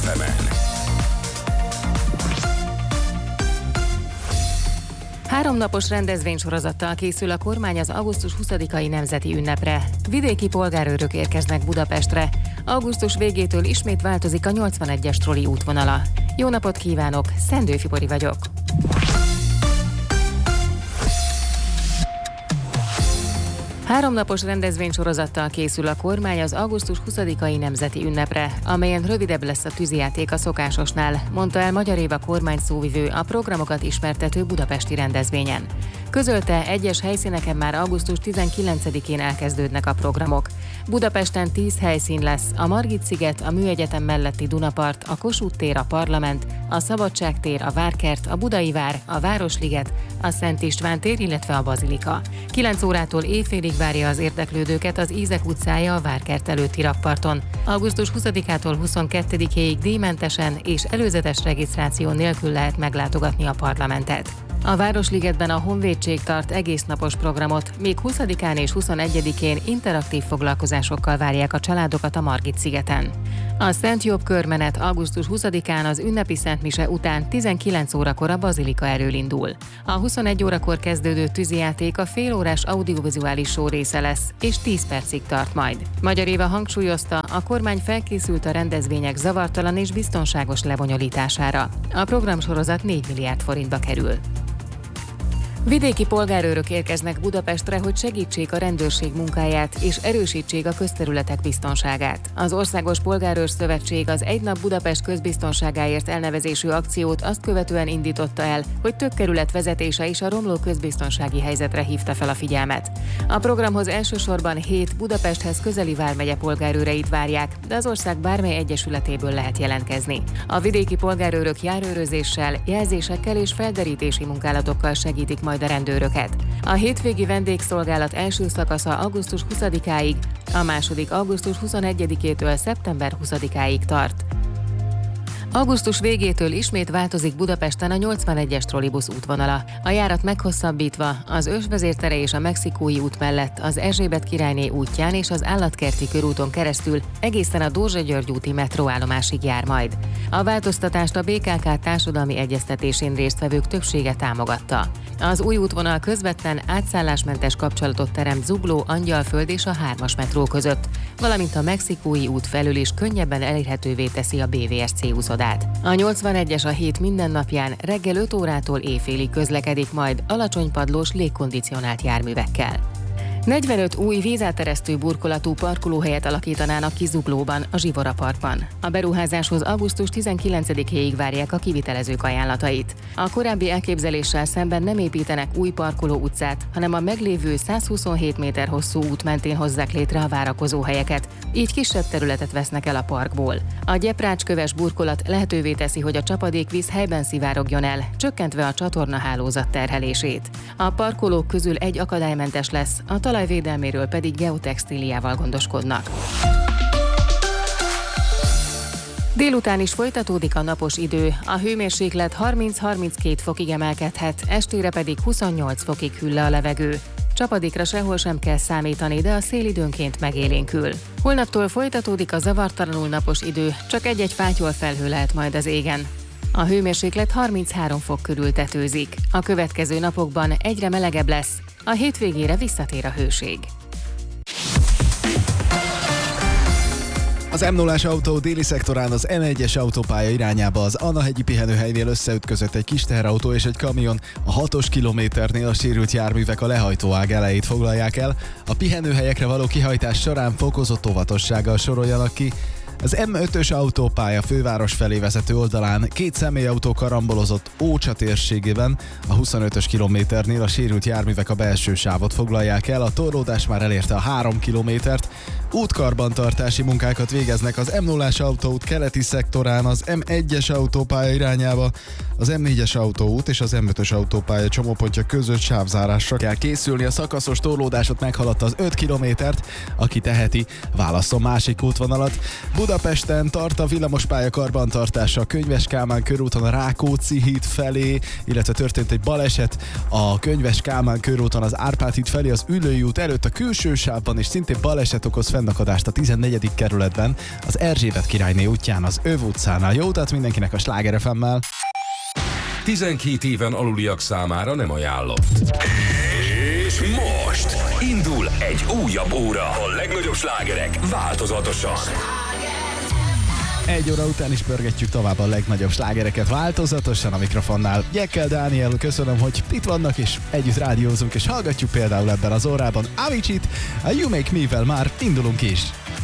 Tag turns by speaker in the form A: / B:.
A: FM-en.
B: 3 napos rendezvénysorozattal készül a kormány az augusztus 20-ai nemzeti ünnepre. Vidéki polgárőrök érkeznek Budapestre. Augusztus végétől ismét változik a 81-es troli útvonala. Jó napot kívánok, Szendő Fibori vagyok. Háromnapos rendezvénysorozattal készül a kormány az augusztus 20-ai nemzeti ünnepre, amelyen rövidebb lesz a tűzijáték a szokásosnál, mondta el Magyar Éva kormány szóvivő a programokat ismertető budapesti rendezvényen. Közölte, egyes helyszíneken már augusztus 19-én elkezdődnek a programok. Budapesten 10 helyszín lesz, a Margit-sziget, a Műegyetem melletti Dunapart, a Kossuth tér, a Parlament, a Szabadság tér, a Várkert, a Budai vár, a Városliget, a Szent István tér, illetve a Bazilika. 9 órától éjfélig várja az érdeklődőket az Ízek utcája a Várkert előtti rakparton. Augusztus 20-ától 22-ig díjmentesen és előzetes regisztráció nélkül lehet meglátogatni a Parlamentet. A Városligetben a Honvédség tart egésznapos programot, míg 20-án és 21-én interaktív foglalkozásokkal várják a családokat a Margit-szigeten. A Szent Jobb körmenet augusztus 20-án az ünnepi szentmise után 19 órakor a Bazilika elől indul. A 21 órakor kezdődő tűzijáték a félórás audiovizuális show része lesz, és 10 percig tart majd. Magyar Éva hangsúlyozta, a kormány felkészült a rendezvények zavartalan és biztonságos lebonyolítására. A programsorozat 4 milliárd forintba kerül. Vidéki polgárőrök érkeznek Budapestre, hogy segítsék a rendőrség munkáját és erősítsék a közterületek biztonságát. Az Országos Polgárőr Szövetség az Egy nap Budapest közbiztonságáért elnevezésű akciót azt követően indította el, hogy több kerület vezetése is a romló közbiztonsági helyzetre hívta fel a figyelmet. A programhoz elsősorban 7 Budapesthez közeli vármegye polgárőreit várják, de az ország bármely egyesületéből lehet jelentkezni. A vidéki polgárőrök járőrözéssel, jelzésekkel és felderítési munkálatokkal segítik majd a rendőröket. A hétvégi vendégszolgálat első szakasza augusztus 20-áig, a második augusztus 21-től szeptember 20-áig tart. Augusztus végétől ismét változik Budapesten a 81-es trollibusz útvonala. A járat meghosszabbítva az Ősvezértere és a Mexikói út mellett az Erzsébet királyné útján és az Állatkerti körúton keresztül egészen a Dózsa-György úti metróállomásig jár majd. A változtatást a BKK társadalmi egyeztetésén résztvevők többsége támogatta. Az új útvonal közvetlen átszállásmentes kapcsolatot teremt Zugló, Angyalföld és a 3-as metró között, valamint a Mexikói út felül is könnyebben elérhetővé teszi a BVSC úszodát. A 81-es a hét minden napján reggel 5 órától éjfélig közlekedik majd alacsonypadlós légkondicionált járművekkel. 45 új vízáteresztő burkolatú parkolóhelyet alakítanának ki Zuglóban, a Zsivora Parkban. A beruházáshoz augusztus 19-éig várják a kivitelezők ajánlatait. A korábbi elképzeléssel szemben nem építenek új parkoló utcát, hanem a meglévő 127 méter hosszú út mentén hozzák létre a várakozóhelyeket, így kisebb területet vesznek el a parkból. A gyeprácsköves burkolat lehetővé teszi, hogy a csapadékvíz helyben szivárogjon el, csökkentve a csatornahálózat terhelését. A parkolók közül egy akadálymentes lesz, a talajvédelméről pedig geotextíliával gondoskodnak. Délután is folytatódik a napos idő, a hőmérséklet 30-32 fokig emelkedhet, estére pedig 28 fokig hűl le a levegő. Csapadékra sehol sem kell számítani, de a szél időnként megélénkül. Holnaptól folytatódik a zavartalanul napos idő, csak egy-egy fátyol felhő lehet majd az égen. A hőmérséklet 33 fok körül tetőzik. A következő napokban egyre melegebb lesz, a hétvégére visszatér a hőség.
C: Az M0-as autó déli szektorán az M1-es autópálya irányába az Anna-hegyi pihenőhelynél összeütközött egy kis teherautó és egy kamion. A 6-os kilométernél a sérült járművek a lehajtóág elejét foglalják el. A pihenőhelyekre való kihajtás során fokozott óvatossággal soroljanak ki. Az M5-ös autópálya főváros felé vezető oldalán 2 személyautó karambolozott Ócsa térségében, a 25-ös kilométernél a sérült járművek a belső sávot foglalják el, a torlódás már elérte a 3 kilométert. Útkarbantartási munkákat végeznek az M0-as autóút keleti szektorán az M1-es autópálya irányába, az M4-es autóút és az M5-ös autópálya csomópontja között sávzárásra kell készülni. A szakaszos torlódásot meghaladta az 5 kilométert, aki teheti, válasszon másik útvonalat. Budapesten tart a villamospálya karbantartása a Könyves Kálmán körúton a Rákóczi híd felé, illetve történt egy baleset a Könyves Kálmán körúton az Árpád híd felé az Üllői út előtt a külső sávban, és szintén baleset okoz fennakadást a 14. kerületben, az Erzsébet királyné útján, az Öv utcánál. Jó utat mindenkinek a Sláger FM-mel!
A: 12 éven aluliak számára nem ajánlott. És most indul egy újabb óra. A legnagyobb slágerek változatosan.
C: 1 óra után is pörgetjük tovább a legnagyobb slágereket változatosan a mikrofonnál. Jekkel Dániel, köszönöm, hogy itt vannak és együtt rádiózunk, és hallgatjuk például ebben az órában Avicii-t, a You Make Me-vel már indulunk is.